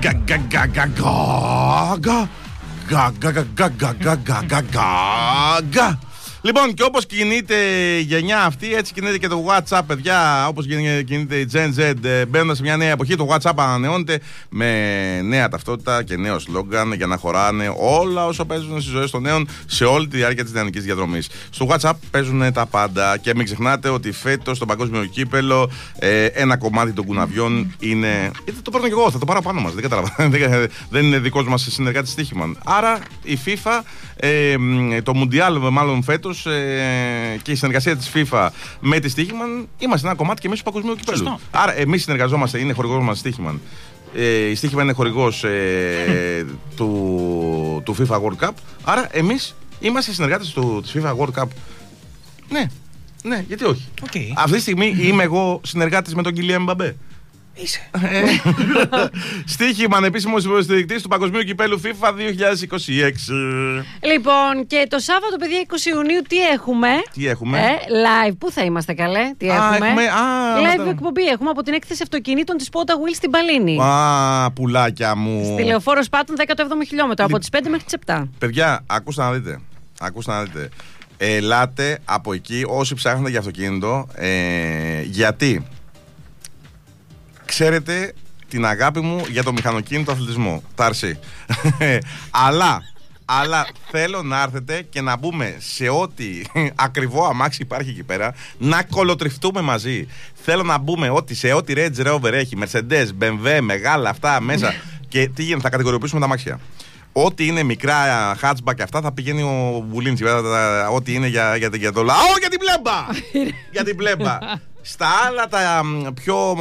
Λοιπόν, και όπως κινείται η γενιά αυτή, έτσι κινείται και το WhatsApp, παιδιά. Όπως κινείται η Gen Z, μπαίνοντας σε μια νέα εποχή, το WhatsApp ανανεώνεται με νέα ταυτότητα και νέο σλόγγαν για να χωράνε όλα όσα παίζουν στις ζωές των νέων σε όλη τη διάρκεια της νεανικής διαδρομής. Στο WhatsApp παίζουν τα πάντα και μην ξεχνάτε ότι φέτος στο παγκόσμιο κύπελο ένα κομμάτι των κουναβιών είναι. Το παίρνω και εγώ, θα το πάρω πάνω μας. Δεν καταλαβαίνω. Δεν είναι δικός μας συνεργάτης Στοίχημαν. Άρα η FIFA, το Μουντιάλ μάλλον φέτος, και η συνεργασία της FIFA με τη Στοίχημαν, είμαστε ένα κομμάτι και εμείς του παγκοσμίου κυπέλλου. Άρα εμείς συνεργαζόμαστε, είναι χορηγός μας Στοίχημαν. Η Στοίχημαν είναι χορηγός του FIFA World Cup. Άρα εμείς είμαστε συνεργάτες της FIFA World Cup. Ναι, γιατί όχι. Αυτή τη στιγμή είμαι εγώ συνεργάτης με τον Κιλιάν Μπαμπέ. Είσαι. Στοίχημαν, επίσημος υποστηρικτής του Παγκοσμίου Κυπέλλου FIFA 2026. Λοιπόν, και το Σάββατο, παιδιά, 20 Ιουνίου, τι έχουμε? Live. Πού θα είμαστε, καλέ? Τι έχουμε? Live εκπομπή έχουμε από την έκθεση αυτοκινήτων της Pota Wheels στην Παλίνη. Πουλάκια μου. Στη Λεωφόρο Σπάτων, 17ο χιλιόμετρο, από τις 5 μέχρι τις 7. Παιδιά, ακούστε να δείτε. Ελάτε από εκεί όσοι ψάχνετε για αυτοκίνητο. Γιατί ξέρετε την αγάπη μου για το μηχανοκίνητο αθλητισμό, Τάρση. Αλλά θέλω να έρθετε και να μπούμε σε ό,τι ακριβό αμάξι υπάρχει εκεί πέρα, να κολοτριφτούμε μαζί. Θέλω να μπούμε σε ό,τι Range Rover έχει, Mercedes, BMW, μεγάλα αυτά μέσα. Και τι γίνεται, θα κατηγοριοποιήσουμε τα αμάξια. Ό,τι είναι μικρά hatchback και αυτά θα πηγαίνει ο Βουλίντσι. Ό,τι είναι για το λαό, για την πλέμπα! Για την πλέμπα. Στα άλλα τα πιο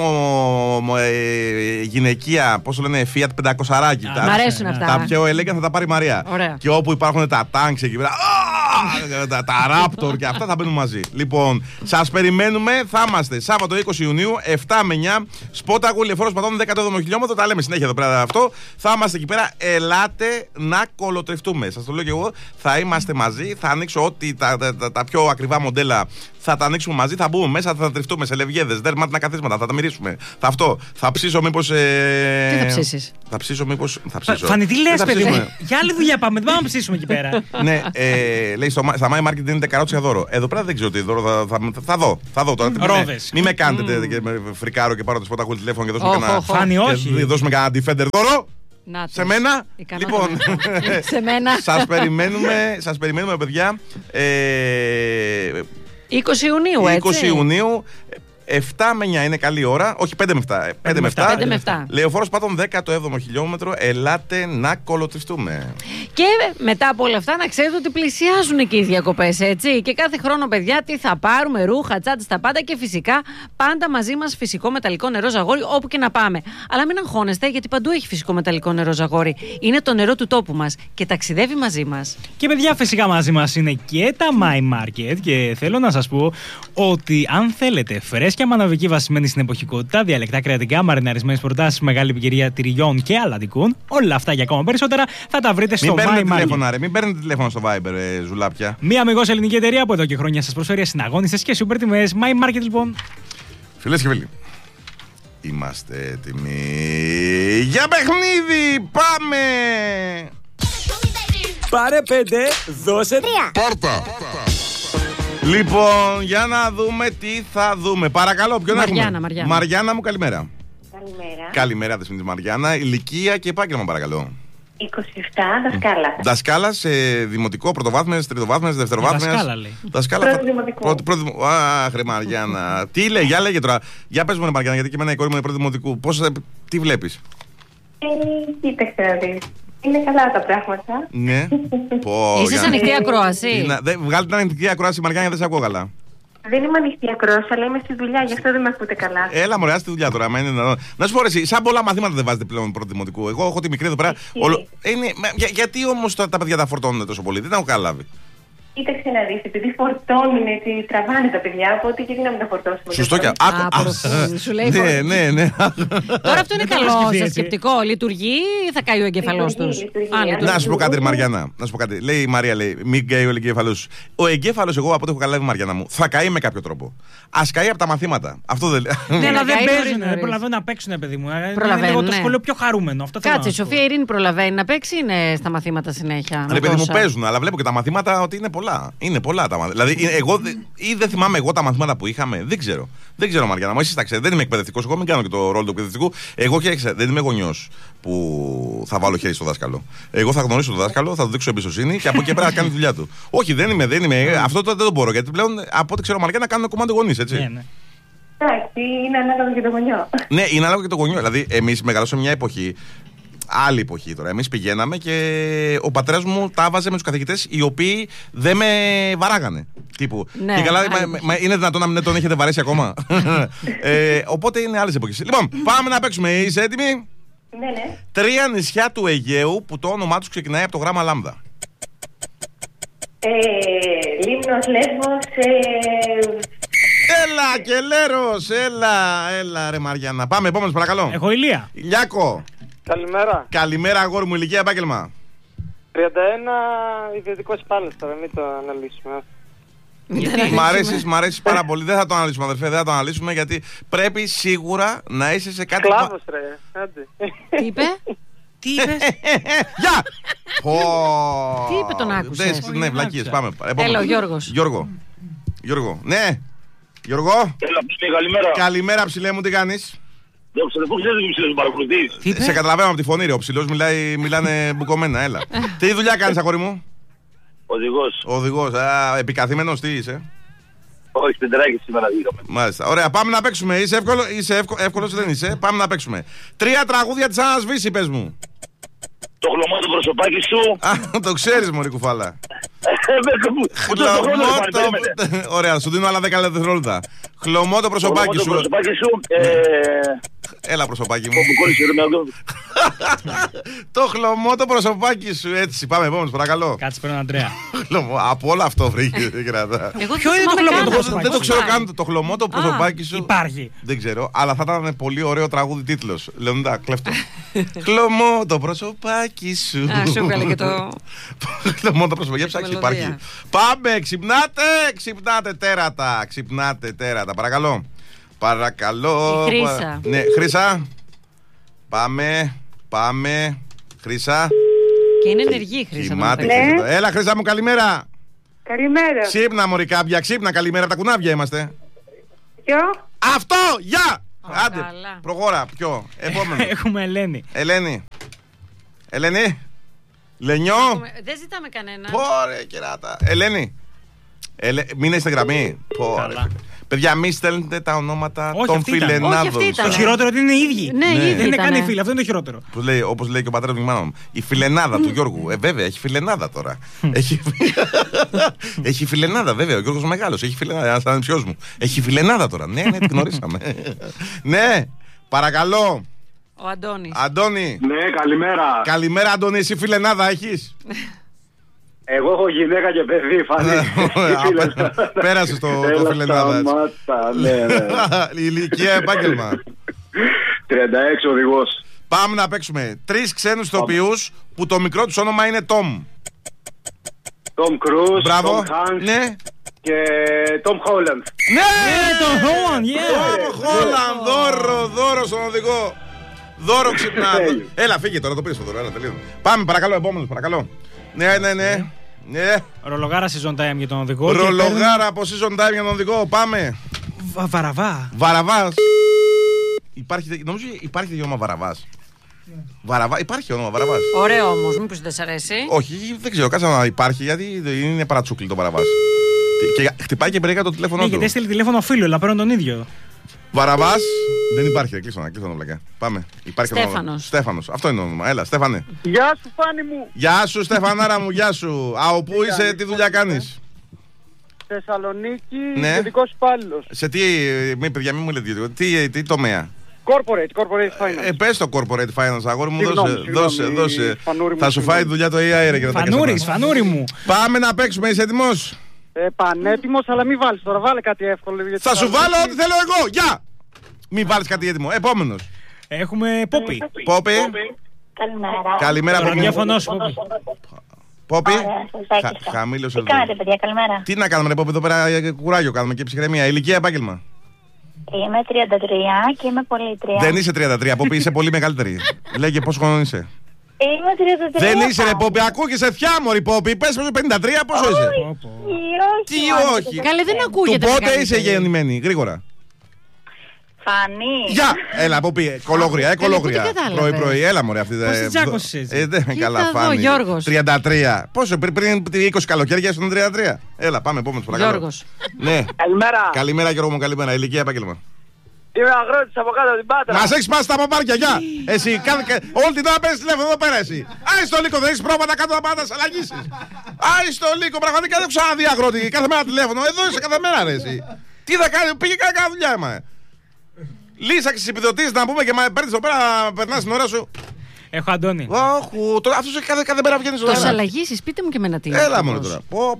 γυναικεία, πώς το λένε, Fiat 500. Μ' αρέσουν αυτά. Τα πιο έλεγα θα τα πάρει η Μαρία. Ωραία. Και όπου υπάρχουν τα tanks εκεί πέρα, τα Raptor και αυτά θα μπαίνουν μαζί. Λοιπόν, σας περιμένουμε. Θα είμαστε Σάββατο 20 Ιουνίου, 7 με 9. Σπόταγου, Λεωφόρος Πατών, 17ο χιλιόμετρο. Τα λέμε συνέχεια εδώ πέρα αυτό. Θα είμαστε εκεί πέρα. Ελάτε να κολοτριφτούμε. Σας το λέω και εγώ. Θα είμαστε μαζί. Θα ανοίξω ό,τι τα πιο ακριβά μοντέλα. Θα τα ανοίξουμε μαζί. Θα μπούμε μέσα. Θα τριφτούμε σε λευγέδες, δέρματνα καθίσματα. Θα τα μυρίσουμε. Θα ψήσω μήπως. Τι θα ψήσεις? Θα ψήσω μήπως. Φανή, τι λες, παιδί? Για άλλη δουλειά πάμε. Δεν πάμε να ψήσουμε εκεί πέρα. Ναι, λέει στα My Market δίνεται καρότσι για δώρο. Εδώ πέρα δεν ξέρω τι δώρο θα δω τώρα. Ρόδες. Μην με κάνετε και με φρικάρω και πάρω το σποτάκου τηλέφωνο και δώσουμε κανένα. Φανή, όχι. Δώσουμε κανένα Defender δώρο. Σε μένα. Λοιπόν, σε μένα. Σας περιμένουμε, παιδιά. 20 Ιουνίου, έτσι. 20 Ιουνίου. 7 με 9 είναι καλή ώρα. Όχι, 5 με 7. 5 με 7. Λεωφόρος Πάτων, 17ο χιλιόμετρο. Ελάτε να κολοτριφτούμε. Και μετά από όλα αυτά, να ξέρετε ότι πλησιάζουν και οι διακοπές, έτσι. Και κάθε χρόνο, παιδιά, τι θα πάρουμε? Ρούχα, τσάντες, τα πάντα. Και φυσικά πάντα μαζί μας φυσικό μεταλλικό νερό Ζαγόρι, όπου και να πάμε. Αλλά μην αγχώνεστε, γιατί παντού έχει φυσικό μεταλλικό νερό Ζαγόρι. Είναι το νερό του τόπου μας και ταξιδεύει μαζί μας. Και παιδιά, φυσικά μαζί μας είναι και τα My Market. Και θέλω να σας πω ότι αν θέλετε φρέσκια μαναβική βασισμένη στην εποχικότητα, διαλεκτά κρεατικά, μαριναρισμένες προτάσεις, μεγάλη ποικιλία τυριών και αλατικών, όλα αυτά και ακόμα περισσότερα θα τα βρείτε στο My Market. Μην παίρνετε τηλέφωνο στο Viber, ζουλάπια. Μία αμιγώς ελληνική εταιρεία που εδώ και χρόνια σας προσφέρει ασυναγώνιστες και σούπερ τιμές. My Market, λοιπόν. Φίλες και φίλοι, είμαστε έτοιμοι για παιχνίδι. Πάμε! Πάρε 5, δώσε 3. Πάρτα! Λοιπόν, για να δούμε τι θα δούμε. Παρακαλώ, ποιον έχουμε? Μαριάννα μου, καλημέρα. Καλημέρα, δεσμήνης Μαριάννα. Ηλικία και επάγγελμα, παρακαλώ. 27, δασκάλα. Δασκάλα σε δημοτικό, πρωτοβάθμιες, τριτοβάθμιες, δευτεροβάθμιες. Δασκάλα λέει. Πρωτοδημοτικό. Άχρε Μαριάννα. Τι λέει, για λέγε τώρα. Για πες μου, Μαριάννα, γιατί και εμένα η κόρη μου είναι πρωτοδημοτικού. Τι βλέπεις? Κοίταξε να δεις. Είναι καλά τα πράγματα. Ναι. Είσαι σε ανοιχτή ακρόαση? Βγάλτε την ανοιχτή ακρόαση, Μαριάννα, δεν σε ακούω καλά. Δεν είμαι ανοιχτή ακρόαση, αλλά είμαι στη δουλειά, γι' αυτό δεν με ακούτε καλά. Έλα, μωρέ, στη δουλειά τώρα. Να σου πω, εσύ, σαν πολλά μαθήματα δεν βάζετε πλέον πρωτοδημοτικού. Εγώ έχω τη μικρή εδώ πέρα. Γιατί όμως τα παιδιά τα φορτώνουν τόσο πολύ? Δεν έχω καταλάβει. Κοίταξε να δεις, επειδή φορτώνουν, έτσι, τραβάνε τα παιδιά, οπότε γιατί να μην τα φορτώσουμε. Σωστό και Σου λέει ναι. Τώρα αυτό είναι καλό σε σκεπτικό. Λειτουργεί ή θα καεί ο εγκέφαλός τους? Να σου πω κάτι, Μαριάννα. Να σου πω κάτι. Λέει η Μαρία, λέει, μην καεί ο εγκέφαλος. Ο εγκέφαλος, εγώ από ό,τι έχω καταλάβει, Μαριάννα μου, θα καεί με κάποιο τρόπο. Ας καεί από τα μαθήματα. Αυτό δεν λέει. Ναι, αλλά δεν παίζουν, δεν προλαβαίνουν να παίξουν, παιδί μου. Είναι το σχολείο πιο χαρούμενο. Κάτσε, η Σοφία Ειρήνη προλαβαίνει να παίξει, είναι στα μαθήματα συνέχεια? Ρε παιδί μου, παίζουν, αλλά βλέπω και τα μαθήματα ότι είναι πολλά. Είναι πολλά τα μαθήματα. Δηλαδή, εγώ ή δεν θυμάμαι εγώ τα μαθήματα που είχαμε. Δεν ξέρω. Δεν ξέρω, Μαριάννα μου, εσείς τα ξέρετε. Δεν είμαι εκπαιδευτικός. Εγώ μην κάνω και το ρόλο του εκπαιδευτικού. Εγώ δεν είμαι γονιός που θα βάλω χέρι στο δάσκαλο. Εγώ θα γνωρίσω τον δάσκαλο, θα του δείξω εμπιστοσύνη και από εκεί πέρα να κάνει τη δουλειά του. Όχι, δεν είμαι. Αυτό δεν το μπορώ. Γιατί πλέον από ό,τι ξέρω, Μαριάννα, κάνουν κομμάτι γονείς, έτσι. Εντάξει, είναι ανάλογα και το γονιό. Ναι, είναι ανάλογα και το γονιό. Δηλαδή, εμείς μεγαλώσαμε μια εποχή. Άλλη εποχή τώρα. Εμείς πηγαίναμε και ο πατέρας μου τα βάζε με τους καθηγητές οι οποίοι δεν με βαράγανε. Τύπου. Ναι, και καλά, είναι δυνατόν να μην τον έχετε βαρέσει ακόμα? Οπότε είναι άλλες εποχές. Λοιπόν, πάμε να παίξουμε. Είσαι έτοιμη? Ναι. 3 νησιά του Αιγαίου που το όνομά τους ξεκινάει από το γράμμα λάμδα. Λίμνος, Λέσβος. Έλα και Λέρος, έλα ρε Μαριάννα. Πάμε, επόμενος παρακαλώ. Έχω Ηλία. Ηλιάκο. Καλημέρα. Καλημέρα, αγόρι μου, ηλικία, επάγγελμα. 31, ιδιωτικός υπάλληλος τώρα, μην το αναλύσουμε. Μ' αρέσει πάρα πολύ. Δεν θα το αναλύσουμε, αδερφέ, δεν θα το αναλύσουμε γιατί πρέπει σίγουρα να είσαι σε κάτι. Σκλάβος, ρε. Άντε. Τι είπε? Τι είπες? Γεια! Τι είπε, τον άκουσες? Ναι, βλακίες, πάμε. Έλα, ο Γιώργος. Γιώργο, ναι. Γιώργο. Έλα, καλημέρα. Καλημέρα, ψηλέ μου, τι κάνεις? Δόξα τω Θεώ, ξέρεις ότι ψηλός μου παρακολουθείς. Σε καταλαβαίνω από τη φωνή, ρε. Ο ψηλός μιλάνε μπουκωμένα, έλα. Τι δουλειά κάνεις, αγόρι μου? Οδηγός. Επικαθήμενος, τι είσαι? Όχι, πεντεράκι σήμερα βγήκαμε. Μάλιστα. Ωραία, πάμε να παίξουμε. Είσαι εύκολος, δεν είσαι? Πάμε να παίξουμε. 3 τραγούδια της Άννας Βύση, πες μου. Το χλωμάτο προσωπάκι σου. Το ξέρεις, μωρή κουφάλα. Ωραία, σου δίνω άλλα 10 δευτερόλεπτα. Χλωμό το προσωπάκι σου. Έλα, προσωπάκι μου. Το χλωμό το προσωπάκι σου. Έτσι, πάμε επόμενος, παρακαλώ. Κάτσε, παίρνω Αντρέα. Από όλο αυτό βρήκε. Ποιο είναι το χλωμό το προσωπάκι? Δεν το ξέρω καν. Το χλωμό το προσωπάκι σου. Υπάρχει. Δεν ξέρω, αλλά θα ήταν πολύ ωραίο τραγούδι τίτλος. Λεωνίδα, κλέφτο. Χλωμό το προσωπάκι σου. Σου βγάλε και το. Χλωμό το προσωπάκι σου. Υπάρχει. Πάμε, ξυπνάτε τέρατα. Παρακαλώ. Χρύσα. Ναι, Χρύσα. Πάμε. Χρύσα. Και είναι ενεργή η Χρύσα. Έλα, Χρύσα μου, καλημέρα. Καλημέρα. Ξύπνα, μωρή κάμπια, ξύπνα, καλημέρα. Τα κουνάβια είμαστε. Ποιο? Αυτό, γεια! Άντε, καλά. προχώρα, ποιο, επόμενο. Έχουμε Ελένη. Ελένη. Λενιό. Δεν ζητάμε κανένα. Πόρε, κεράτα. Ελένη. Μην είστε γραμμή. Πόρε. Παιδιά, μη στέλνετε τα ονόματα των φιλενάδων. Το χειρότερο είναι οι ίδιοι. Ναι, δεν είναι καν οι φίλοι, αυτό είναι το χειρότερο. Όπως λέει και ο πατέρας μου, η μάνα μου. Η φιλενάδα του Γιώργου. Βέβαια, έχει φιλενάδα τώρα. Έχει φιλενάδα, βέβαια. Ο Γιώργος Μεγάλος. Έχει φιλενάδα. Ένας ανεψιός μου. Έχει φιλενάδα τώρα. Ναι, τη γνωρίσαμε. Ναι, παρακαλώ. Ο Αντώνης. Αντώνη. Ναι, καλημέρα. Καλημέρα, Αντώνη. Εσύ φιλενάδα έχεις? Εγώ έχω γυναίκα και παιδί, Φανή. Πέρασε το φιλενάδα. Ναι. Ηλικία, επάγγελμα. 36 οδηγός. Πάμε να παίξουμε 3 ξένους ηθοποιούς που το μικρό τους όνομα είναι Τόμ. Τόμ Κρούζ, Μπράβο. Τόμ Χάνκς Ναι. και Τόμ Χόλαντ. Ναι, το Χόλαντ, Τόμ Χόλαντ, δώρο στον οδηγό. Δώρο ξυπνά. Έλα, φύγε τώρα, το πήρες το δώρο. Έλα, τελείω. Πάμε, παρακαλώ, επόμενος, παρακαλώ. Ναι. Ρολογάρα season time για τον οδηγό. Ρολογάρα από season time για τον οδηγό. Πάμε. Βαραβάς. Νομίζω υπάρχει όνομα Βαραβάς. Υπάρχει όνομα Βαραβάς. Ωραίο όμως, μήπως δεν σ' αρέσει? Όχι, δεν ξέρω, κάτσε να υπάρχει γιατί είναι παρατσούκλι το Βαραβάς. Και χτυπάει και περίεργα το τηλέφωνο του. Γιατί έστειλε τηλέφωνο φίλου, αλλά παίρνω τον ίδιο. Βαραβάς. Δεν υπάρχει, κλείσω να βλακιά. Πάμε. Στέφανος. Αυτό είναι το όνομα. Έλα, Στέφανε. Γεια σου, Φάνη μου. Γεια σου, Στεφανάρα μου, γεια σου. Πού είσαι, τι δουλειά κάνεις? Θεσσαλονίκη, Ναι. ιδιωτικός υπάλληλος. Σε τι, παιδιά, μην μου λέτε ιδιωτικό. Τι τομέα? Corporate finance. Πες το corporate finance, αγόρι μου, Συγγνώμη, δώσε. φανούρι μου, Θα σου φάει δουλειά το AI, ρε κύριε Τακασάνα. Φανούρι μου. Πάμε να παίξουμε, είσαι έτοιμος? Πανέτοιμος, αλλά μην βάλεις τώρα, βάλε κάτι εύκολο. Θα σου βάλω ό,τι θέλω εγώ, γεια! Μην βάλεις κάτι έτοιμο. Επόμενος. Έχουμε Πόπι. Πόπι. Καλημέρα. Καλημέρα, Το Πόπι. ραδιόφωνο σου, Πόπι. Πόπι. Ωραία, Χαμήλωσε τι το. κάνετε, παιδιά, καλημέρα. Τι να κάνουμε, ρε Πόπι, εδώ πέρα κουράγιο κάνουμε και ψυχραιμία. Ηλικία, επάγγελμα. Είμαι 33 και είμαι πολίτρια. Δεν είσαι 33, Πόπι, είσαι πολύ μεγαλύτερη. Λέγε πόσο χρόνο είσαι. Είμαι 33. Δεν είσαι, ρε Πόπι, ακούγεσαι θιάμορη, Πόπι. Πες πόσο 53, πόσο είσαι. Τι όχι. Καλέ, δεν Του ακούγεται. πότε μεγαλύτερη. είσαι γεννημένη, γρήγορα. Φανή. Γεια! Έλα, Πόπι, κολόγρια, κολόγρια. πού την κατάλαβες? Πρωί-πρωί, έλα μωρέ αυτή. Πώς την τσάκωσες έτσι? Δεν Κοίτα καλά, εδώ, Φάνη. Γιώργος. 33. Πόσο, πριν 20 καλοκαίρια ήσουν 33. Έλα, πάμε, επόμενος παρακαλώ. Γιώργος. Ναι. Καλημέρα. Καλημέρα, Γιώργο μου, καλημέρα. Ηλικία, επάγγελμα. Είμαι αγρότης από κάτω από την Πάτρα. Μας έχεις πάσει τα παπάρια, γεια! Εσύ, όλη την ώρα παίρνεις τηλέφωνο εδώ πέρα, εσύ. Άι στο λύκο, δεν έχεις πρόβατα κάτω να πάντα σε αλλαγήσεις. Άι στο λύκο, πραγματικά δεν έχω ξαναδεί αγρότη. Κάθε μέρα τηλέφωνο, εδώ είσαι κάθε μέρα, ρε, εσύ. Τι θα κάνει, πήγε κάνα δουλειά, μα. Λύσαξε τις επιδοτήσεις να πούμε και παίρνεις εδώ πέρα να περνάς την ώρα σου. Έχω Αντώνη. Όχι, αυτός κάθε μέρα βγαίνεις εδώ. Τόσες αλλαγήσεις, πείτε μου και εμένα τι. Έλα ακριβώς. μόνο τώρα.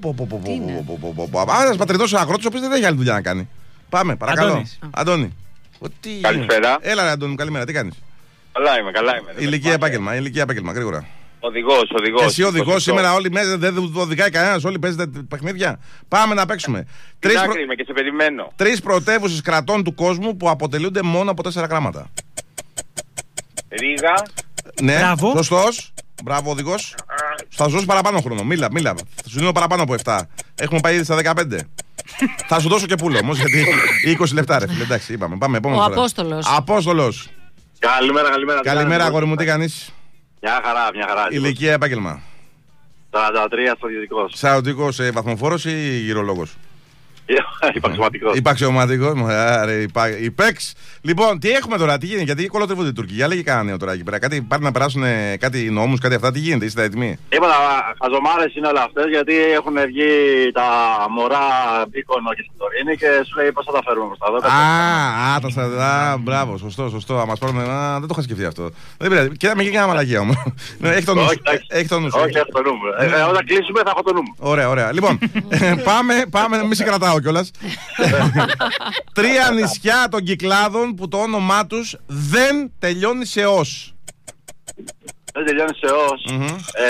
Ένας πατριδός αγρότης ο οποίος δεν έχει άλλη δουλειά να κάνει. Πάμε, παρακαλώ. Αντώνης. Αντώνη. Καλησπέρα. Έλα, ρε Αντώνη, καλημέρα, τι κάνεις? Καλά είμαι. Ηλικία επάγγελμα, γρήγορα. Οδηγός. Εσύ οδηγός σήμερα, όλοι μέσα δεν οδηγάει κανένας, όλοι παίζετε παιχνίδια. Πάμε να παίξουμε. Είμαι και σε περιμένω. 3 πρωτεύουσες κρατών του κόσμου που αποτελούνται μόνο από 4 γράμματα. Ρήγα. Ναι, Μπράβο. σωστός. Μπράβο, οδηγός. Θα σου δώσω παραπάνω χρόνο. Μίλα. Θα σου δίνω παραπάνω από 7. Έχουμε πάει ήδη στα 15. Θα σου δώσω και πούλο όμως, γιατί 20 λεπτά, ρε φίλε. Εντάξει, είπαμε. Πάμε, επόμενο. Ο Απόστολος. Απόστολος. Καλημέρα. Καλημέρα, αγόρι μου, τι κάνεις? Μια χαρά. Ηλικία, επάγγελμα. 43 στρατιωτικός. Σαρωτικός, βαθμοφόρος ή γυρολόγος? Υπαξιωματικός. Υπαξιωματικός, υπέξ. Λοιπόν, τι έχουμε τώρα, τι γίνεται, γιατί κολοτριβούνται οι Τούρκοι. Για λέγε κανένα νέο τώρα εκεί πέρα. Κάτι πάρει να περάσουν κάτι νόμους, κάτι αυτά, τι γίνεται, είστε έτοιμοι? Είπα, χαζομάρες είναι όλα αυτές, γιατί έχουν βγει τα μωρά Μπίκονο και Σαντορίνη και σου λέει πώς θα τα φέρουμε προς τα εδώ. Μπράβο, σωστό. Μας πάρουν, δεν το είχα σκεφτεί αυτό. Δεν πειράζει, κοίτα με μια μαλακία όμως. Έχει το νου. Όχι, έχω το νου. Όταν κλείσουμε θα έχω το νου μου. Ωραία. Λοιπόν, πάμε, μη σε κρατάω κιόλας. 3 νησιά των Κυκλάδων που το όνομά τους δεν τελειώνει σε ως. Δεν τελειώνει σε ως.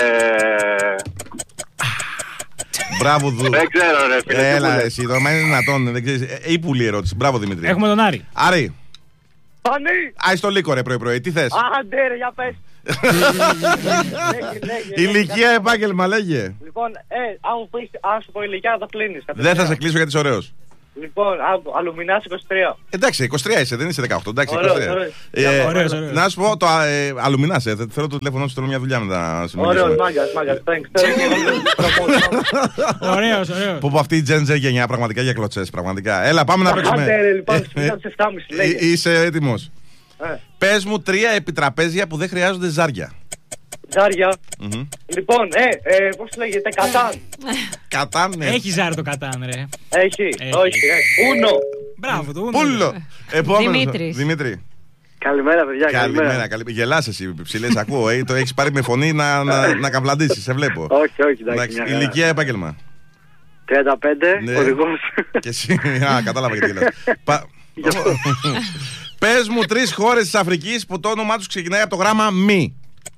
Μπράβο, Δου. Δεν ξέρω, ρε φίλε. Έλα, εσύ, το είναι δυνατόν, δεν ξέρεις. Ήπουλη ερώτηση. Μπράβο, Δημήτρη. Έχουμε τον Άρη. Άρη. Φανή. Άι στο λύκο, ρε, πρωί. Τι θες? Άντε ρε, για πες. Ηλικία, επάγγελμα, λέγε. Λοιπόν, αν σου πω ηλικία θα κλείνεις. Δεν θα σε κλείσω γιατί είσαι ωραίος. Λοιπόν, αλουμινάς 23. Εντάξει, 23 είσαι, δεν είσαι 18. Εντάξει, 23. Ωραίος. Να σου πω, το αλουμινάς, θέλω το τηλέφωνο σου, θέλω μια δουλειά μετά. Ωραίος, μάγκας, thanks. Ωραίος. Που αυτή η Gen Z γενιά πραγματικά για κλωτσές, πραγματικά. Έλα, πάμε να παίξουμε. Άντε ρε, λοιπόν, στις 7.30 λέγε. Είσαι έτοιμος? Πες μου 3 επιτραπέζια που δεν χρειάζονται ζάρια. Ζάρια. Λοιπόν, πώς λέγεται, Κατάν. Κατάν, ναι. Έχει ζάρι το Κατάν, ρε. Έχει, όχι, Ούνο. Μπράβο, το Πούλο. Επόμενος. Δημήτρης. Δημήτρη. Καλημέρα, παιδιά, Καλημέρα. Γελάς εσύ, ψηλές, ακούω. Το έχεις πάρει με φωνή να καβλαντήσεις, σε βλέπω. Όχι, εντάξει. Ηλικία, επάγγελμα. 35, οδηγός. Και εσύ, κατάλαβα γιατί λες. Πες μου 3 χώρες της Αφρικής που το όνομά τους ξεκινάει από το γράμμα μη.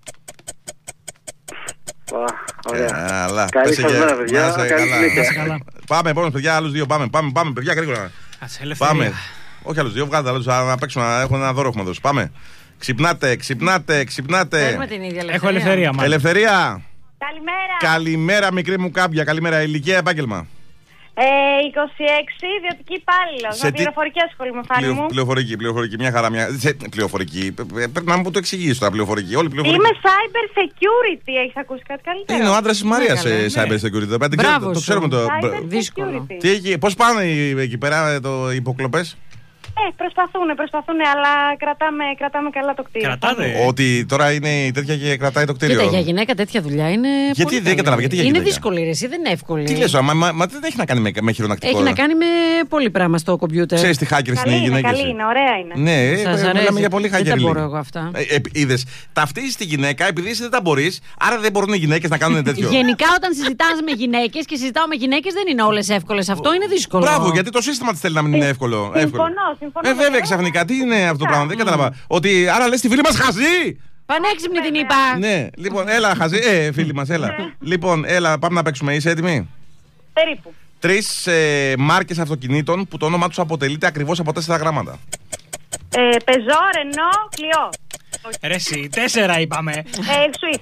Ωραία. Καλή σας μέρα, παιδιά. Καλά. Πάμε, επόμενος, παιδιά, άλλους 2. Πάμε, παιδιά, γρήγορα. Πάμε. Όχι άλλους 2, βγάλτε άλλους να παίξουμε. Έχω ένα δώρο έχουμε δώσει. Πάμε. Ξυπνάτε. Έχουμε την ίδια ελευθερία. Έχω ελευθερία, μάλλον. Ελευθερία. Καλημέρα. Καλημέρα, μικρή μου κάμπια. Καλημέρα, ηλικία, επάγγελμα. 26, ιδιωτική υπάλληλος. Με πληροφορική ασχολούμαι, Φάνη μου. Πληροφορική, μια χαρά. Πληροφορική. Πρέπει να μου το εξηγήσει τώρα, πληροφορική. Όλη πληροφορική. Είμαι cyber security. Έχεις ακούσει κάτι καλύτερο? Είναι ο άντρας της Μαρίας cyber security. Μπράβο Το ξέρουμε το. Δύσκολο. Πώς πάνε εκεί πέρα οι υποκλοπές? Προσπαθούν, αλλά κρατάμε καλά το κτίριο. Κρατάτε. Ότι τώρα είναι τέτοια και κρατάει το κτίριο. Κοίτα, για γυναίκα τέτοια δουλειά είναι. Γιατί δεν κατάλαβα, γιατί για είναι γυναίκα? δύσκολη, εσύ δεν είναι εύκολη. Τι λες, μα δεν έχει να κάνει με χειρονακτικό. Έχει να κάνει με πολύ πράγμα στο κομπιούτερ. Ξέρεις τι hackers είναι οι γυναίκες. Καλή είναι, ωραία είναι. Ναι, μιλάμε για πολύ hacker. Δεν τα μπορώ εγώ αυτά. Είδες, ταυτίζεις τη γυναίκα επειδή εσύ δεν τα μπορείς, άρα δεν μπορούν οι γυναίκες να κάνουν τέτοιο. Γενικά, όταν συζητάς με γυναίκες και συζητάω με γυναίκες, δεν είναι όλες εύκολες. Αυτό είναι δύσκολο. Μπράβο, γιατί το σύστημα της θέλει να μην είναι εύκολο. Συμφωνώ. Βέβαια, ξαφνικά, τι είναι αυτό το πράγμα, δεν κατάλαβα. Ότι άρα λες τη φίλη μας χαζή! Πανέξυπνη την είπα. Ναι, λοιπόν, έλα χαζή. Φίλοι μας, έλα. Λοιπόν, έλα, πάμε να παίξουμε. Είσαι έτοιμη? Περίπου. 3 μάρκες αυτοκινήτων που το όνομα τους αποτελείται ακριβώς από 4 γράμματα. Πεζό, Ρενό, Κλειό. Ρε εσύ, 4 είπαμε. Σουίτ.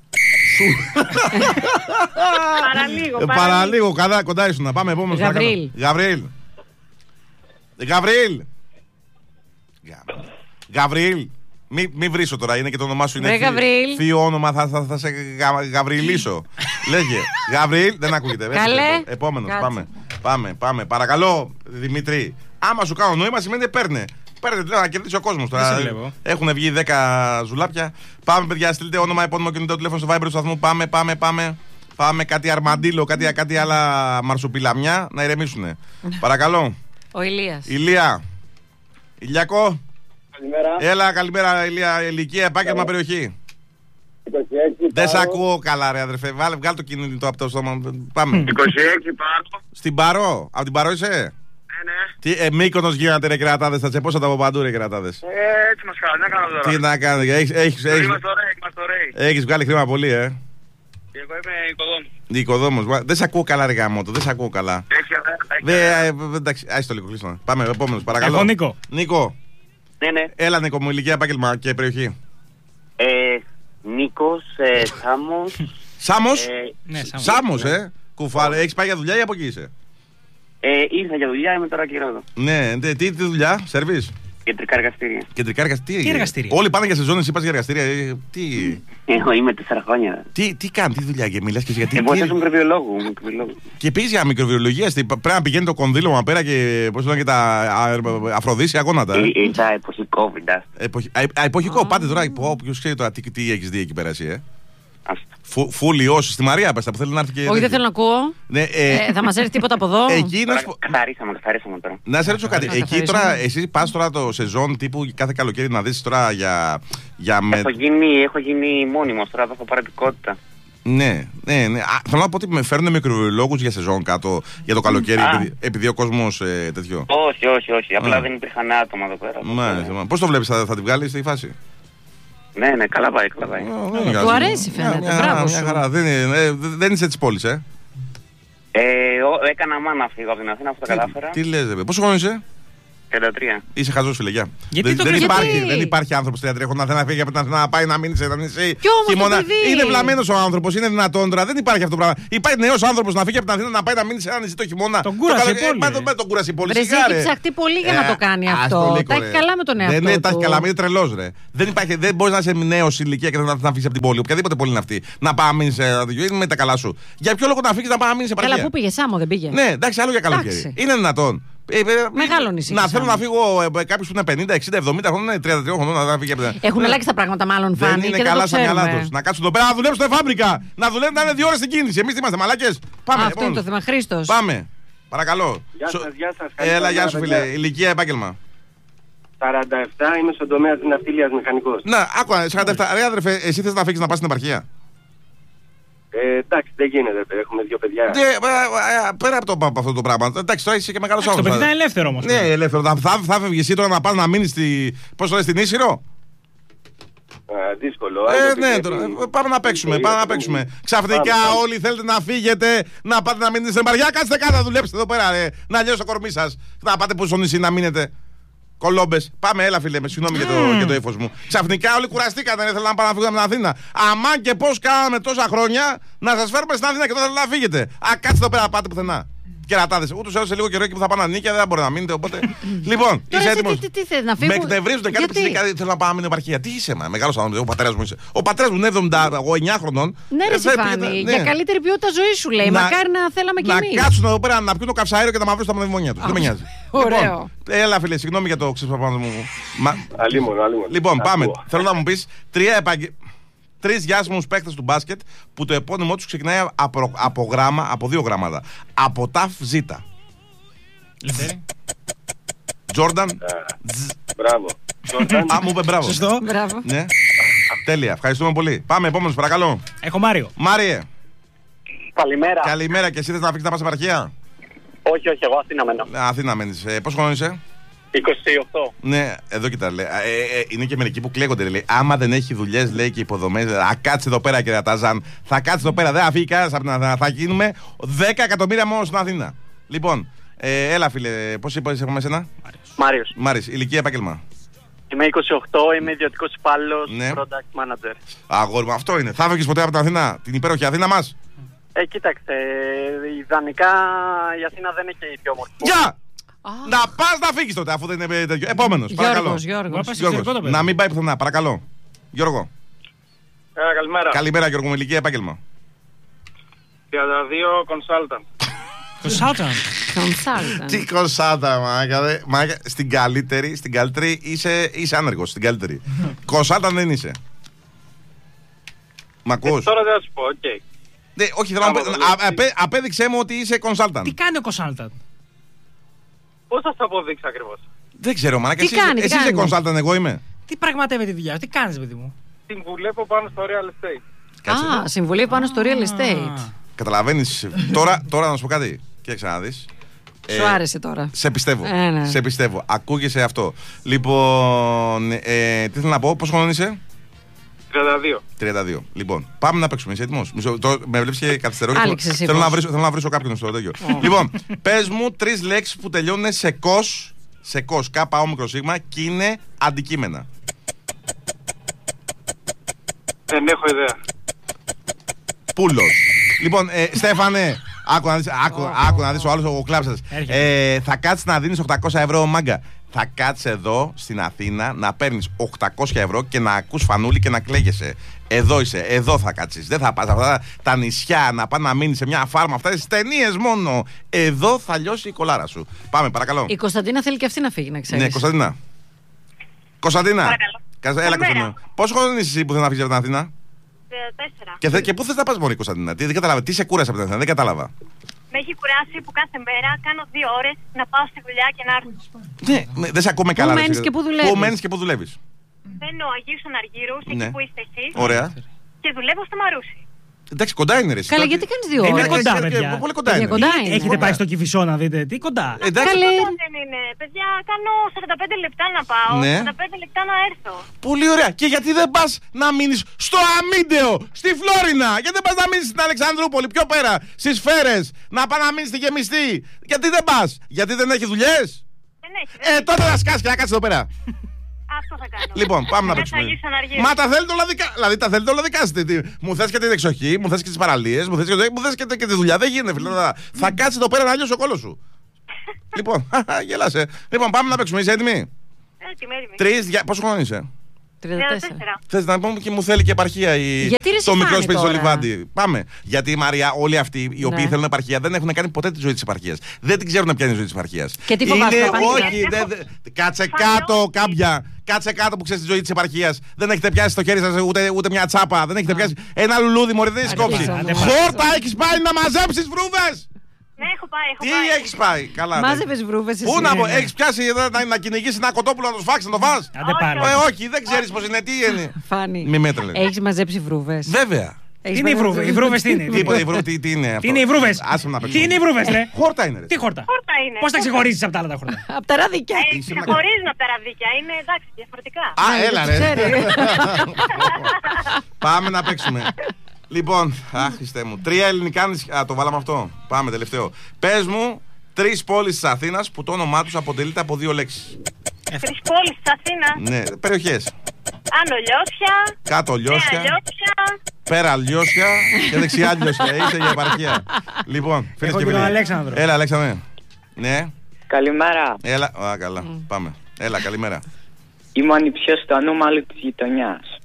Παραλίγο, κοντά ήσουν. Να πάμε επόμενο. Γαβρίλ. Μη βρίσω τώρα, είναι και το όνομά σου είναι θείο όνομα, θα σε γαβριλίσω. Λέγε, Γαβρίλ, δεν ακούγεται. Επόμενος, πάμε. Παρακαλώ, Δημήτρη, άμα σου κάνω νόημα σημαίνει παίρνε. Παίρνετε τηλέφωνο να κερδίσει ο κόσμος τώρα. Έχουν βγει 10 ζουλάπια. Πάμε, παιδιά, στείλτε όνομα, επώνυμο κινητό τηλέφωνο στο Viber του σταθμού. Πάμε κάτι αρμαντήλο, κάτι άλλα μαρσουπιλαμιά να ηρεμήσουνε. Παρακαλώ. Ο Ηλίας. Ηλιακό. Καλημέρα. Έλα, καλημέρα, Ηλία. Ηλικία, επάγγελμα, περιοχή. 26, δεν σ' ακούω καλά, ρε αδερφέ. Βγάλε το κινητό από το στόμα. Πάμε. 26 Πάρο. Στην Παρό. Από την Παρό είσαι? Ναι. Μύκονος γίνατε, ρε κερατάδες. Θα τσεπώσατε από παντού, ρε κερατάδες. Έτσι μας κάνει, να κάνω τώρα. Τι να κάνετε, Είμαστε ωραίοι. έχεις βγάλει χρήμα πολύ, Εγώ είμαι οικοδόμος. Οικοδόμος. Δεν σ' ακούω καλά, ρε γαμότο. Δεν σ' ακούω καλά. Εντάξει, άσε το λίγο, κλείστο. Πάμε, επόμενος, παρακαλώ. Εγώ, Νίκο. Ναι. Έλα, Νίκο μου, ηλικία, επάγγελμα και περιοχή. Νίκος, Σάμος. Σάμος, ναι. Κουφάρε, έχεις πάει για δουλειά ή από εκεί είσαι? Ήρθα για δουλειά, είμαι τώρα καιρό εδώ. Ναι, τι δουλειά, σερβίς? Κεντρικά εργαστήρια. Κεντρικά εργαστήρια. Τι εργαστήρια? Όλοι πάνε για σεζόν, εσύ πας για εργαστήρια. Τι. Εγώ είμαι 4 χρόνια. Τι κάνει, τι δουλειά και μιλάς και γιατί. Εγώ είμαι μικροβιολόγου. Και επίσης για μικροβιολογία, πρέπει να πηγαίνει το κονδύλωμα πέρα και πώς λένε και τα αφροδίσια γόνατα. Ήταν εποχικό, βιντά. Εποχικό, πάτε τώρα. Ποιος ξέρει τώρα τι έχεις δει εκεί πέρα εσύ, Φούλιος, στη Μαρία πες, που θέλει να έρθει και. Όχι, δεν θέλω να ακούω. Ναι, θα μας έρθει τίποτα από εδώ. Καθαρίσαμε τώρα. Να σε ρωτήσω κάτι. Εκεί τώρα, εσύ πας τώρα το σεζόν τύπου κάθε καλοκαίρι να δεις τώρα για. Έχω γίνει μόνιμος τώρα, θα έχω παραπικότητα. Ναι. Θέλω να πω ότι με φέρνουν μικροβιολόγους για σεζόν κάτω για το καλοκαίρι, επειδή ο κόσμος τέτοιο. Όχι. Απλά δεν υπήρχαν άτομα εδώ πέρα. Μάλιστα. Πώς το βλέπεις, θα τη βγάλεις στη φάση? Ναι, καλά πάει. Του αρέσει, φαίνεται. Μπράβο σου. Δεν είσαι της πόλης, Έκανα μάνα φύγω από την Αθήνα, αυτό το κατάφερα. Τι λες, πόσο χρόνο είσαι? 33. Είσαι χαζός, φίλε, γεια. Δεν υπάρχει άνθρωπος 33 χρόνια να φύγει από την Αθήνα να πάει να μείνει σε ένα νησί. Κι όμως το παιδί. Είναι βλαμμένος ο άνθρωπος, είναι δυνατόν τώρα. Δεν υπάρχει αυτό το πράγμα. Υπάρχει νέος άνθρωπος να φύγει από την Αθήνα να πάει να μείνει σε ένα νησί το χειμώνα. Τον κούρασε η πόλη. Τον κούρασε η πόλη. Έχει ψαχτεί πολύ για να το κάνει αυτό. Τα έχει καλά με τον εαυτό του. Δεν τα έχει καλά, είναι τρελός, ρε. Δεν μπορεί να είσαι νέος ηλικία και να φύγει από την πόλη. Οποιαδήποτε πόλη είναι αυτή. Να πάει να μείνει σε ένα τέτοιο. Είναι με τα καλά σου. Για ποιο λόγο να φύγει να πάει να μείνει σε παραλία? Καλά, πού πήγε, Σάμο δεν πήγε? Ναι, εντάξει, άλλο για καλοκαίρι. Είναι δυνατόν? Μεγάλο νησί. Να θέλω να φύγω κάποιος που είναι 50, 60, 70 χρόνια, 33 χρόνια να φύγει από την. Έχουν αλλάξει τα πράγματα, μάλλον φάνη. Δεν είναι καλά στα μυαλά τους. Να κάτσουν εδώ πέρα να δουλέψουν στη φάμπρικα. Να δουλεύουν να είναι 2 ώρες στην κίνηση. Εμείς είμαστε μαλάκες. Πάμε. Αυτό είναι το θέμα. Χρήστος. Πάμε. Παρακαλώ. Γεια σας. Έλα, γεια σου, φίλε. Ηλικία, επάγγελμα. 47, είμαι στον τομέα της ναυτιλίας μηχανικός. Να, άκουα, 47. Ρε αδερφέ, εσύ θες να φύγεις να πας στην επαρχία? Εντάξει, δεν γίνεται, έχουμε 2 παιδιά. Πέρα από αυτό το πράγμα. Εντάξει, τώρα είσαι και μεγάλος άνθρωπος. Το παιδί είναι ελεύθερο όμως. Ναι, ελεύθερο. Θα φεύγεις εσύ τώρα να πας να μείνεις στην Ίσυρο? Δύσκολο. Ναι, τώρα, πάμε να παίξουμε. Ξαφνικά όλοι θέλετε να φύγετε, να πάτε να μείνετε στην επαρχία. Κάτσετε κάτω να δουλέψετε εδώ πέρα, να λιώσει το κορμί σας. Να πάτε που στο νησί να μείνετε. Κολόμπες. Πάμε, έλα φίλε, με συγγνώμη για το ύφος μου. Ξαφνικά όλοι κουραστήκατε, ήθελα να πάμε να φύγουμε από την Αθήνα. Αμάν και πώς κάναμε τόσα χρόνια να σας φέρουμε στην Αθήνα και τώρα θέλετε να φύγετε. Κάτσε εδώ πέρα, πάτε πουθενά. κερατάδες. Ούτως ή άλλως σε λίγο καιρό εκεί που θα πάνε νίκια δεν θα μπορεί να μείνετε. Οπότε. Λοιπόν, είσαι έτοιμος? Τι θες να φύγουν? Με εκνευρίζονται κάτι που θέλω να πάω να μείνω επαρχία. Τι είσαι, μεγάλος άνθρωπος, ο πατέρας μου είσαι. Ο πατέρας μου είναι 79 χρονών. Ναι, ρε Φάνη, για καλύτερη ποιότητα ζωή σου λέει. Μακάρι να θέλαμε κι εμείς. Να κάτσουν εδώ πέρα να πιούν το καυσαέριο και να μαυρίσουν τα μνημόνια τους. Δεν με νοιάζει. Ωραίο. Έλα, φίλε, συγγνώμη για το ξεσπαπάνω μου. Αλλήμον. Λοιπόν, πάμε. Θέλω να μου πεις 3 διάσημους παίκτες του μπάσκετ που το επώνυμό τους ξεκινάει από 2 γράμματα. Από ταφ ζήτα. Τζόρνταν. Μπράβο. Α, μου είπε μπράβο. Σωστό. Μπράβο. Ναι. Τέλεια. Ευχαριστούμε πολύ. Πάμε, επόμενος, παρακαλώ. Έχω Μάριο. Μάριε. Καλημέρα. Καλημέρα, και εσύ θες να αφήσεις να πας επαρχία? Όχι, εγώ Αθήνα μένω. Αθήνα μένεις. Πόσο χρόνο είσαι? 28. Ναι, εδώ κοιτά, λέει. Είναι και μερικοί που κλαίγονται, λέει. Άμα δεν έχει δουλειές, λέει, και υποδομές, θα κάτσει εδώ πέρα, κύριε Ταζάν. Θα κάτσει εδώ πέρα, δεν θα φύγει κανένας από την Αθήνα. Θα γίνουμε 10 εκατομμύρια μόνο στην Αθήνα. Λοιπόν, έλα, φίλε, πώς είπες έχουμε εσένα? Μάριος. Μάρις, ηλικία, επάγγελμα. Είμαι 28, είμαι ιδιωτικός υπάλληλος, Ναι. product manager. Αγόρι μου, αυτό είναι. Θα φύγεις ποτέ από την Αθήνα, την υπέροχη Αθήνα μας? Κοίταξε, ιδανικά η Αθήνα δεν είναι και η πιο όμορφη. Γεια! Να πας να φύγεις τότε, αφού δεν είναι τέτοιο. Επόμενος, παρακαλώ. Γιώργος. Να μην πάει πουθενά, παρακαλώ. Γιώργο. Καλημέρα. Καλημέρα, Γιώργο, με ηλικία, επάγγελμα. 32 consultant. Consultant. Τι κονσάτα, μάγκα. Στην καλύτερη είσαι άνεργος. Στην καλύτερη. Κονσάτα δεν είσαι. Μ' ακούς? Τώρα δεν θα σου πω, οκ. Ναι, όχι, θέλω να πω. Απέδειξέ μου ότι είσαι consultant. Τι κάνει ο consultant? Πώς θα σου αποδείξω ακριβώς? Δεν ξέρω, μάνα. Τι κάνει, Εσύ είσαι consultant, εγώ είμαι. Τι πραγματεύεται τη δουλειά? Τι κάνεις, παιδί μου? Συμβουλεύω πάνω στο real estate. Α, συμβουλή πάνω στο real estate. Καταλαβαίνεις. Τώρα να σου πω κάτι. Κοίταξε να δεις. Σου άρεσε τώρα. Σε πιστεύω. Ναι. Σε πιστεύω. Ακούγεσαι αυτό. Λοιπόν, τι θέλω να πω, πόσο χρόνο είσαι? 32. Λοιπόν, πάμε να παίξουμε. Είσαι έτοιμος? Με βλέπεις και καθυστερώ. Άλεξες Θέλω να βρίσω κάποιον στο τέτοιο. Λοιπόν, πες μου 3 λέξεις που τελειώνουν σε κος, κάπα όμικρο σίγμα, και είναι αντικείμενα. Δεν έχω ιδέα. Πούλος. Λοιπόν, Στέφανε, άκου να δεις ο άλλος, ο κλάψας. Θα κάτσεις να δίνεις 800 ευρώ, μάγκα. Θα κάτσεις εδώ στην Αθήνα να παίρνεις 800 ευρώ και να ακούς φανούλι και να κλαίγεσαι. Εδώ είσαι, εδώ θα κάτσεις. Δεν θα πας αυτά τα νησιά να πας να μείνεις σε μια φάρμα. Αυτά τις ταινίες μόνο. Εδώ θα λιώσει η κολάρα σου. Πάμε, παρακαλώ. Η Κωνσταντίνα θέλει και αυτή να φύγει, να ξέρεις. Ναι, Κωνσταντίνα. Κωνσταντίνα. Έλα, Κωνσταντίνα. Πόσο χρόνο είσαι εσύ που δεν θα φύγεις από την Αθήνα? 4. Και πού θες να πας μόνο, Κωνσταντίνα? Δεν κατάλαβα. Τι σε κούρασε από την Αθήνα? Δεν κατάλαβα. Με έχει κουράσει που κάθε μέρα κάνω 2 ώρες να πάω στη δουλειά και να έρθω. Ναι, δεν σε ακούμε καλά. Πού μένεις και πού δουλεύεις? Πού μένεις και πού δουλεύεις? Μπαίνω Αγίου Αναργύρους, Ναι. εκεί που είστε εσείς. Ωραία. Και δουλεύω στο Μαρούσι. Εντάξει, κοντά είναι, ρε. Καλά, γιατί κάνεις 2 Είναι ώρες? κοντά, παιδιά. Πολύ κοντά είναι. Κοντά είναι. Έχετε πάει στο Κηφισό να δείτε? Τι κοντά? Εντάξει. Καλέ. Δεν είναι. Παιδιά, κάνω 45 λεπτά να πάω, Ναι. 45 λεπτά να έρθω. Πολύ ωραία. Και γιατί δεν πας να μείνεις στο Αμίντεο, στη Φλόρινα? Γιατί δεν πας να μείνεις στην Αλεξανδρούπολη, πιο πέρα, στις Σφαίρες, να πας να μείνεις στη Γεμιστή? Γιατί δεν πας? Γιατί δεν έχει δουλειές? Δεν έχει. Τότε θα σκάσεις και να κάτσεις εδώ πέρα. Αυτό θα κάνω. Λοιπόν, πάμε να Μέσα παίξουμε. Αγίου Αναργύρους. Μα τα θέλετε όλα δικά. Δηλαδή τα θέλετε όλα δικά σας. Μου θες και την εξοχή, μου θες και τις παραλίες, μου θες και τη δουλειά. Δεν γίνεται, φίλε. Θα κάτσεις εδώ πέρα να λιώσει ο κόλος σου. Λοιπόν, γελάσαι. Λοιπόν, πάμε να παίξουμε. Είσαι έτοιμη? Έτοιμη. Πόσο χρόνο είσαι? 34. Θες να πούμε και μου θέλει και επαρχία Γιατί ρε το μικρό Στεφάνη σπίτι στο τώρα? Λιβάντι. Πάμε. Γιατί η Μαρία, όλοι αυτοί οι οποίοι Ναι. θέλουν επαρχία δεν έχουν κάνει ποτέ τη ζωή της επαρχίας. Δεν την ξέρουν ποια είναι η ζωή της επαρχίας. Και τι φοβάσαι, θα πάνε Όχι, κάτσε κάτω κάμπια. Κάτσε κάτω που ξέρει τη ζωή της επαρχίας. Δεν έχετε πιάσει στο χέρι σας ούτε μια τσάπα. Δεν έχετε πιάσει ένα λουλούδι, μωρέ, δεν έχεις κόψει. Χόρτα έχεις πάει να μαζέψεις βρούδες. Ναι, έχω πάει. Τι έχεις πάει? Καλά. ναι. Μάζευες βρούβες εσύ? Πού να πω, έχεις πιάσει εδώ να κυνηγήσεις ένα κοτόπουλο να το σφάξεις, να το φας? Άντε πάλι. Όχι, δεν ξέρεις πως είναι, τι είναι. Φάνη, Μη μέτρελε. έχεις μαζέψει βρούβες? Βέβαια. Τι είναι οι βρούβες? Οι βρούβες τι είναι? Τι είναι αυτό? Τι είναι οι βρούβες? Άσε να παίξουμε. Τι είναι οι βρούβες, ρε? Χόρτα είναι, ρε. Τι χόρτα? Χόρτα είναι. Πώς τα ξεχωρίζεις από τα άλλα τα χόρτα? Απ' τα ράδικια. Ξεχωρίζουν από τα ραδίκια. Είναι εντάξει, διαφορετικά. Α, έλα ρε. Ξέρει. Πάμε να παίξουμε. Λοιπόν, αχ, Χριστέ μου. 3 ελληνικά νησιά. Το βάλαμε αυτό. Πάμε, τελευταίο. Πες μου 3 πόλεις της Αθήνας που το όνομά τους αποτελείται από 2 λέξεις. Της πόλης της Αθήνας. Ναι, περιοχές. Άνω Λιώσια. Κάτω Λιώσια. Νέα Λιώσια. Πέρα Λιώσια και δεξιά Λιώσια. Είσαι για επαρχία. Λοιπόν, φίλες και φίλοι. Αλέξανδρο. Έλα, Αλέξανδρε. Ναι. Καλημέρα. Έλα. Καλά. Πάμε. Έλα, καλημέρα. Είμαι ο ανιψιός του ανώμαλου της γειτονιάς.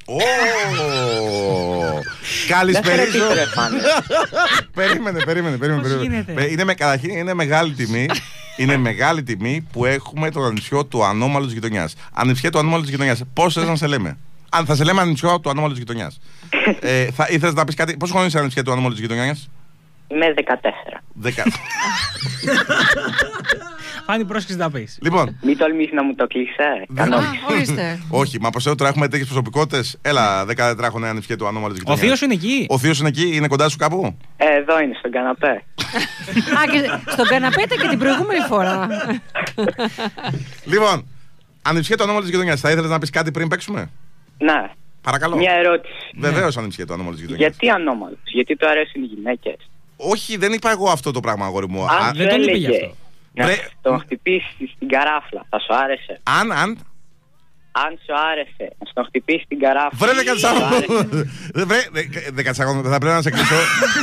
Καλησπερίζω. Δεν Περίμενε. Καταρχήν είναι μεγάλη τιμή. Είναι μεγάλη τιμή που έχουμε τον ανιψιό του ανώμαλου της γειτονιάς. Ανιψιέ του ανώμαλου της γειτονιάς. Πώς θες να σε λέμε? Αν θα σε λέμε ανιψιό του ανώμαλου της γειτονιάς. Θα ήθελες να πεις κάτι? Πόσο χρόνο είσαι ανιψιέ του ανώμαλου της γειτονιάς? Είμαι 14. Φάνη, πρόσκληση να πεις. Λοιπόν. Μην τολμήσεις να μου το κλείσαι. Ορίστε. Όχι, μα πως τώρα έχουμε τέτοιες προσωπικότητες. Έλα, 14χρονη ανιψιέ του ανώμαλου της γειτονιάς. Ο θείος είναι εκεί. Ο θείος είναι εκεί, είναι κοντά σου κάπου? Εδώ είναι, στον καναπέ. Και στον καναπέ ήταν και την προηγούμενη φορά. Λοιπόν, ανιψιέ του ανώμαλου της γειτονιάς, θα ήθελες να πεις κάτι πριν παίξουμε? Ναι. Παρακαλώ. Μια ερώτηση. Βεβαίως ανιψιέ του ανώμαλου της γειτονιάς. Γιατί ανώμαλος? Γιατί του αρέσουν οι γυναίκες? Όχι, δεν είπα εγώ αυτό το πράγμα, αγόρι μου. Αν δεν τον είπε γι' αυτό. να τον χτυπήσεις στην καράφλα, θα σου άρεσε? Αν σου άρεσε να στον χτυπήσεις την καράφλα. Βρε 14χρονο, δεν θα πρέπει να σε κλείσω.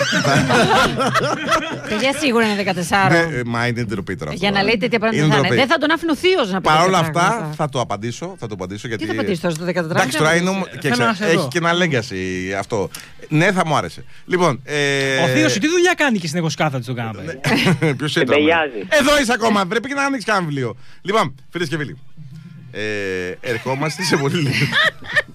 Παιδιά, σίγουρα είναι 14. Μα είναι ντροπή τώρα. Για να λέει τέτοια πράγματα. Δεν θα τον άφηνε ο θείος να πει. Παρ' όλα αυτά θα το απαντήσω. Γιατί... Τι θα απαντήσει τώρα στο 14χρονο? Εντάξει, τώρα έχει και ένα legacy αυτό. Ναι, θα μου άρεσε. Λοιπόν. Ο θείος τι δουλειά κάνει και συνεχώς κάθεται στον καναπέ? Ποιος ήταν? Εδώ είσαι ακόμα. Πρέπει να ανοίξει κανένα βιβλίο. Λοιπόν, φίλες και φίλοι. Ερχόμαστε σε πολύ λίγο.